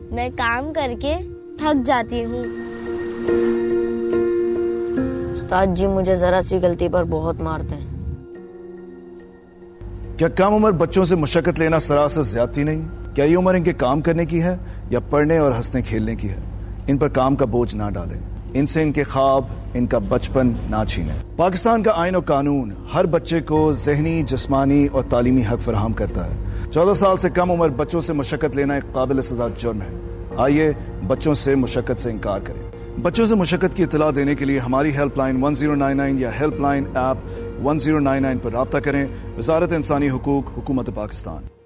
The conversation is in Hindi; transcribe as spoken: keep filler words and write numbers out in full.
मैं काम करके थक जाती हूँ। उस्ताद जी मुझे जरा सी गलती पर बहुत मारते हैं। क्या कम उम्र बच्चों से मुशक्कत लेना सरासर ज्यादती नहीं? क्या ये उम्र इनके काम करने की है या पढ़ने और हंसने खेलने की है? इन पर काम का बोझ ना डालें, इनसे इनके ख्वाब, इनका बचपन ना छीनें। पाकिस्तान का आईन और कानून हर बच्चे को ज़हनी, जिस्मानी और तालीमी हक फराहम करता है। चौदह साल से कम उम्र बच्चों से मुशक्कत लेना एक काबिल सज़ा जुर्म है। आइए बच्चों से मुशक्कत से इनकार करें। बच्चों से मुशक्कत की इतला देने के लिए हमारी helpline one zero nine nine या helpline app one zero nine nine पर राब्ता करें। वज़ारत इंसानी हुकूक, हुकूमत पाकिस्तान।